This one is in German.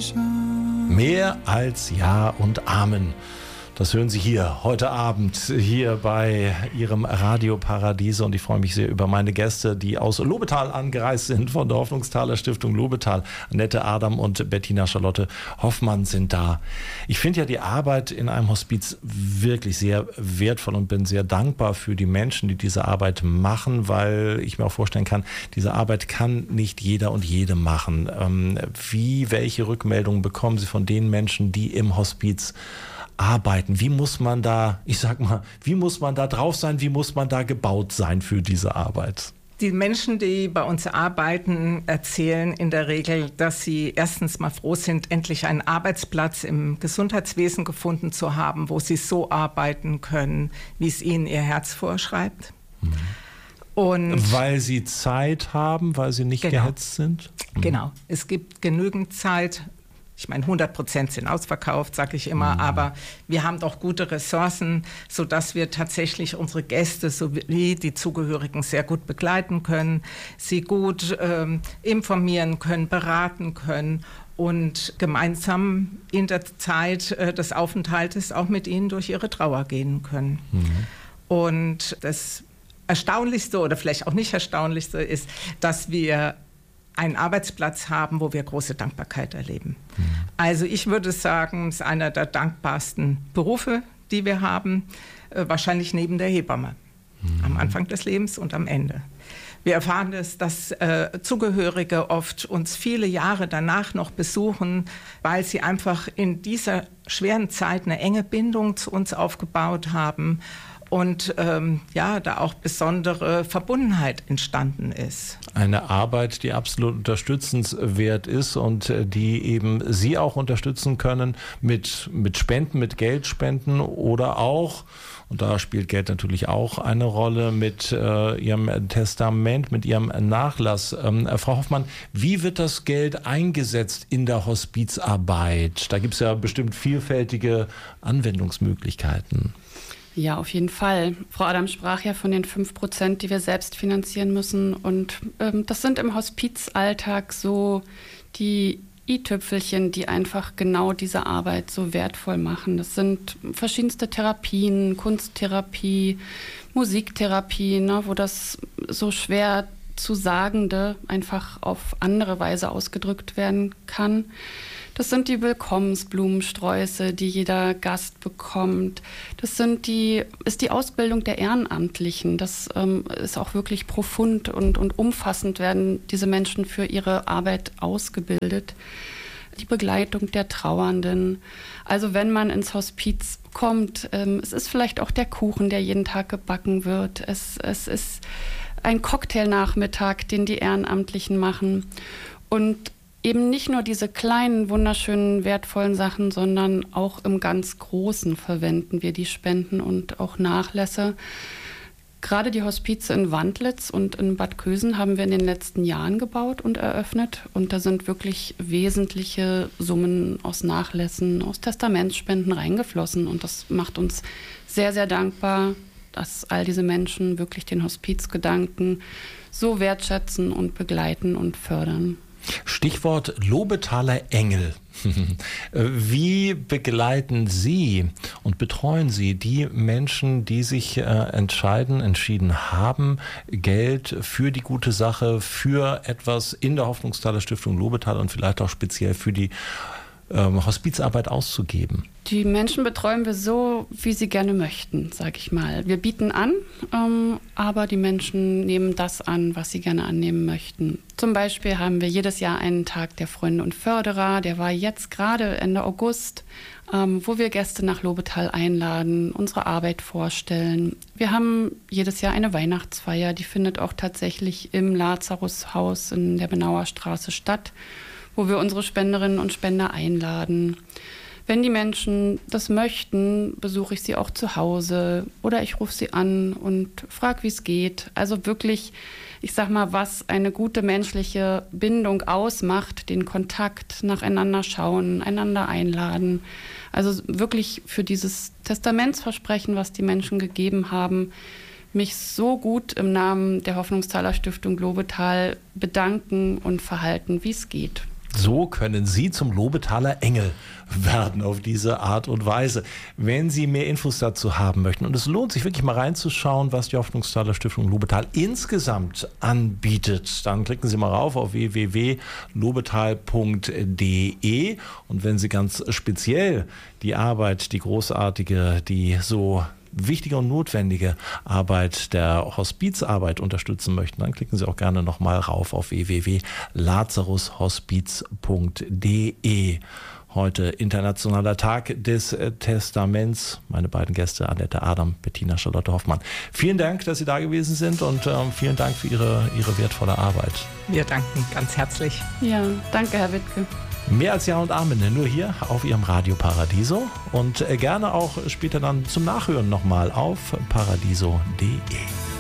Mehr als Ja und Amen. Das hören Sie hier heute Abend hier bei Ihrem Radio Paradiese und ich freue mich sehr über meine Gäste, die aus Lobetal angereist sind von der Hoffnungsthaler Stiftung Lobetal. Annette Adam und Bettina Charlotte Hoffmann sind da. Ich finde ja die Arbeit in einem Hospiz wirklich sehr wertvoll und bin sehr dankbar für die Menschen, die diese Arbeit machen, weil ich mir auch vorstellen kann, diese Arbeit kann nicht jeder und jede machen. Welche Rückmeldungen bekommen Sie von den Menschen, die im Hospiz arbeiten? Wie muss man da, wie muss man da drauf sein? Wie muss man da gebaut sein für diese Arbeit? Die Menschen, die bei uns arbeiten, erzählen in der Regel, dass sie erstens mal froh sind, endlich einen Arbeitsplatz im Gesundheitswesen gefunden zu haben, wo sie so arbeiten können, wie es ihnen ihr Herz vorschreibt. Mhm. Und weil sie Zeit haben, weil sie nicht gehetzt sind? Mhm. Genau, es gibt genügend Zeit. Ich meine, 100% sind ausverkauft, sage ich immer, aber wir haben doch gute Ressourcen, sodass wir tatsächlich unsere Gäste sowie die Zugehörigen sehr gut begleiten können, sie gut informieren können, beraten können und gemeinsam in der Zeit des Aufenthaltes auch mit ihnen durch ihre Trauer gehen können. Mhm. Und das Erstaunlichste oder vielleicht auch nicht Erstaunlichste ist, dass wir einen Arbeitsplatz haben, wo wir große Dankbarkeit erleben. Mhm. Also ich würde sagen, es ist einer der dankbarsten Berufe, die wir haben, wahrscheinlich neben der Hebamme, am Anfang des Lebens und am Ende. Wir erfahren dass Zugehörige oft uns viele Jahre danach noch besuchen, weil sie einfach in dieser schweren Zeit eine enge Bindung zu uns aufgebaut haben und da auch besondere Verbundenheit entstanden ist. Eine Arbeit, die absolut unterstützenswert ist und die eben Sie auch unterstützen können mit Spenden, mit Geldspenden oder auch, und da spielt Geld natürlich auch eine Rolle, mit Ihrem Testament, mit Ihrem Nachlass. Frau Hoffmann, wie wird das Geld eingesetzt in der Hospizarbeit? Da gibt es ja bestimmt vielfältige Anwendungsmöglichkeiten. Ja, auf jeden Fall. Frau Adam sprach ja von den 5%, die wir selbst finanzieren müssen. Und das sind im Hospizalltag so die i-Tüpfelchen, die einfach genau diese Arbeit so wertvoll machen. Das sind verschiedenste Therapien, Kunsttherapie, Musiktherapie, ne, wo das so schwer zu Sagende einfach auf andere Weise ausgedrückt werden kann. Das sind die Willkommensblumensträuße, die jeder Gast bekommt. Das ist die Ausbildung der Ehrenamtlichen. Das ist auch wirklich profund und umfassend werden diese Menschen für ihre Arbeit ausgebildet. Die Begleitung der Trauernden. Also wenn man ins Hospiz kommt, es ist vielleicht auch der Kuchen, der jeden Tag gebacken wird. Es ist ein Cocktailnachmittag, den die Ehrenamtlichen machen. Und eben nicht nur diese kleinen, wunderschönen, wertvollen Sachen, sondern auch im ganz Großen verwenden wir die Spenden und auch Nachlässe. Gerade die Hospize in Wandlitz und in Bad Kösen haben wir in den letzten Jahren gebaut und eröffnet. Und da sind wirklich wesentliche Summen aus Nachlässen, aus Testamentsspenden reingeflossen. Und das macht uns sehr, sehr dankbar, dass all diese Menschen wirklich den Hospizgedanken so wertschätzen und begleiten und fördern. Stichwort Lobetaler Engel. Wie begleiten Sie und betreuen Sie die Menschen, die sich entschieden haben, Geld für die gute Sache, für etwas in der Hoffnungsthaler Stiftung Lobetal und vielleicht auch speziell für die Hospizarbeit auszugeben? Die Menschen betreuen wir so, wie sie gerne möchten, sage ich mal. Wir bieten an, aber die Menschen nehmen das an, was sie gerne annehmen möchten. Zum Beispiel haben wir jedes Jahr einen Tag der Freunde und Förderer. Der war jetzt gerade Ende August, wo wir Gäste nach Lobetal einladen, unsere Arbeit vorstellen. Wir haben jedes Jahr eine Weihnachtsfeier, die findet auch tatsächlich im Lazarushaus in der Benauer Straße statt, wo wir unsere Spenderinnen und Spender einladen. Wenn die Menschen das möchten, besuche ich sie auch zu Hause oder ich rufe sie an und frage, wie es geht. Also wirklich, ich sag mal, was eine gute menschliche Bindung ausmacht, den Kontakt, nacheinander schauen, einander einladen. Also wirklich für dieses Testamentsversprechen, was die Menschen gegeben haben, mich so gut im Namen der Hoffnungsthaler Stiftung Lobetal bedanken und verhalten, wie es geht. So können Sie zum Lobetaler Engel werden auf diese Art und Weise. Wenn Sie mehr Infos dazu haben möchten, und es lohnt sich wirklich mal reinzuschauen, was die Hoffnungsthaler Stiftung Lobetal insgesamt anbietet, dann klicken Sie mal rauf auf www.lobetal.de, und wenn Sie ganz speziell die Arbeit, die großartige, die so wichtige und notwendige Arbeit der Hospizarbeit unterstützen möchten, dann klicken Sie auch gerne nochmal rauf auf www.lazarushospiz.de. Heute internationaler Tag des Testaments. Meine beiden Gäste, Annette Adam, Bettina Charlotte Hoffmann. Vielen Dank, dass Sie da gewesen sind, und vielen Dank für Ihre wertvolle Arbeit. Wir danken ganz herzlich. Ja, danke, Herr Wittke. Mehr als Ja und Amen, nur hier auf Ihrem Radio Paradiso, und gerne auch später dann zum Nachhören nochmal auf paradiso.de.